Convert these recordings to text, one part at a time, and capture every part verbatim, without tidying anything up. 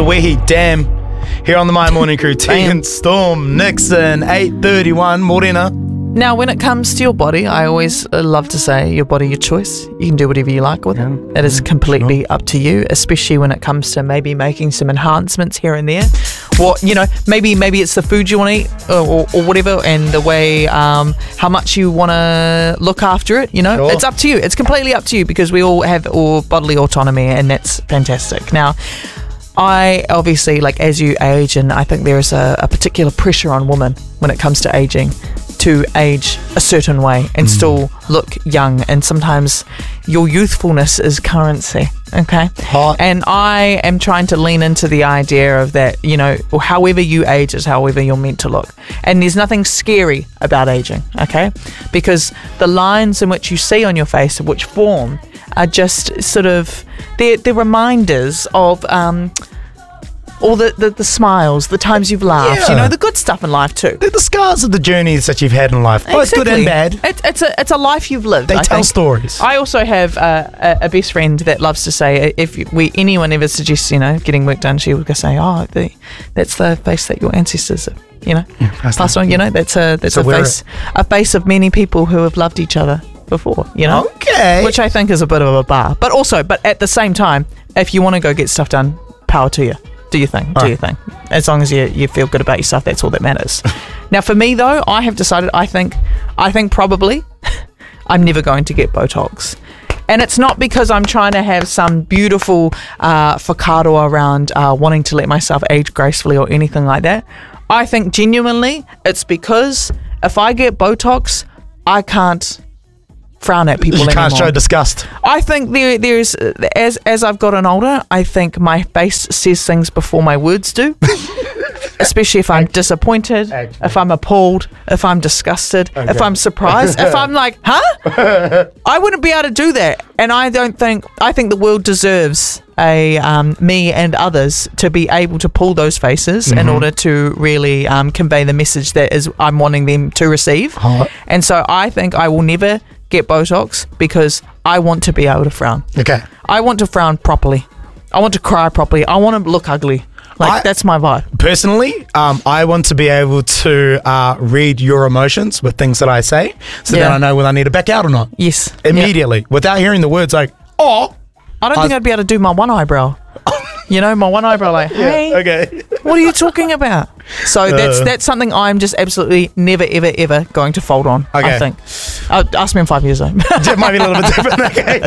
Wehi Dam. Here on the My Morning Crew, Tegan Storm, Nixon, eight thirty-one, Morena. Now, when it comes to your body, I always uh, love to say your body, your choice. You can do whatever you like with Yeah, it. It is yeah, completely sure. up to you, especially when it comes to maybe making some enhancements here and there. Or, you know, maybe maybe it's the food you want to eat or, or, or whatever, and the way, um, how much you want to look after it, you know. Sure. It's up to you. It's completely up to you because we all have all bodily autonomy, and that's fantastic. Now, I obviously, like, as you age, and I think there is a, a particular pressure on women when it comes to aging, to age a certain way and mm. still look young, and sometimes your youthfulness is currency, okay? Hot. And I am trying to lean into the idea of that, you know, however you age is however you're meant to look. And there's nothing scary about aging, okay? Because the lines in which you see on your face, which form, are just sort of, they're, they're reminders of um, all the, the, the smiles, the times you've laughed, Yeah. you know, the good stuff in life too. They're the scars of the journeys that you've had in life, both good and bad. It, it's a it's a life you've lived. They I tell think. stories. I also have uh, a, a best friend that loves to say, if we anyone ever suggests, you know, getting work done, she would go say, "Oh, the, that's the face that your ancestors have, you know, Yeah, passed passed on. on." You know, that's a that's So a wear face a face of many people who have loved each other before. You know, Okay. which I think is a bit of a bar. But also, but at the same time, if you want to go get stuff done, power to you. Do your thing. Do All your thing. As long as you you feel good about yourself, that's all that matters. Now, for me though, I have decided. I think, I think probably, I'm never going to get Botox, and it's not because I'm trying to have some beautiful uh, facade around uh, wanting to let myself age gracefully or anything like that. I think genuinely, it's because if I get Botox, I can't frown at people You anymore. can't show disgust. I think there, there's as as I've gotten older, I think my face says things before my words do. Especially if I'm disappointed, Actually. if I'm appalled, if I'm disgusted, Okay. if I'm surprised, if I'm like, huh? I wouldn't be able to do that. And I don't think, I think the world deserves a um, me and others to be able to pull those faces Mm-hmm. in order to really um, convey the message that is I'm wanting them to receive. Hot. And so I think I will never get Botox because I want to be able to frown. Okay. I want to frown properly. I want to cry properly. I want to look ugly. Like, I- that's my vibe. Personally, um, I want to be able to uh, read your emotions with things that I say, so Yeah. that I know whether I need to back out or not. Yes. Immediately, without hearing the words like, oh. I don't think I- I'd be able to do my one eyebrow. You know, my one eyebrow, like, hey, Okay. what are you talking about? So that's Uh. that's something I'm just absolutely never, ever, ever going to fold on, Okay. I think. Uh, ask me in five years, though. It might be a little bit different. Okay.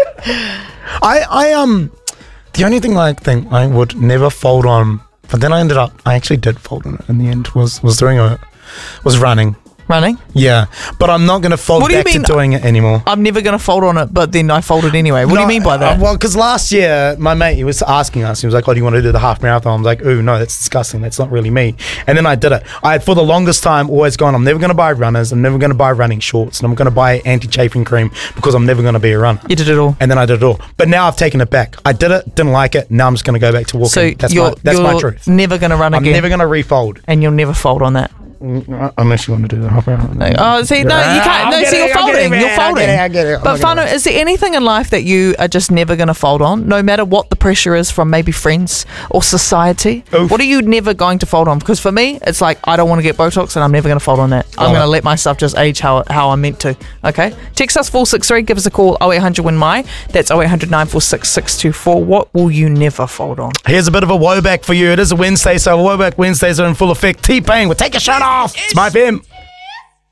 I, I, um, the only thing I think I would never fold on, but then I ended up, I actually did fold on it in the end, was, was doing a, was running. Running. Yeah. But I'm not going to fold What do you back mean? to doing it anymore. I'm never going to fold on it, but then I folded anyway. What do No, you mean by that? Uh, well, because last year, my mate, he was asking us, he was like, oh, do you want to do the half marathon? I was like, ooh, no, that's disgusting. That's not really me. And then I did it. I had, for the longest time, always gone, I'm never going to buy runners. I'm never going to buy running shorts. And I'm going to buy anti-chafing cream because I'm never going to be a runner. You did it all. And then I did it all. But now I've taken it back. I did it, didn't like it. Now I'm just going to go back to walking. So that's you're, my, that's you're my truth. never going to run I'm again. never going to refold. and you'll never fold on that. Unless you want to do the half marathon. Oh, see, no, you can't. No, I'm see, you're getting it, I'm folding. getting it, You're I folding. get it, I get it. But I'm Whānau, is there anything in life that you are just never going to fold on, no matter what the pressure is from maybe friends or society? Oof. What are you never going to fold on? Because for me, it's like I don't want to get Botox, and I'm never going to fold on that. I'm Oh. going to let myself just age how how I'm meant to. Okay, text us four six three. Give us a call oh eight hundred win my. That's oh eight hundred nine four six six two four. What will you never fold on? Here's a bit of a woe back for you. It is a Wednesday, so woe back Wednesdays are in full effect. T-Pain will take your shirt off. It's my F M.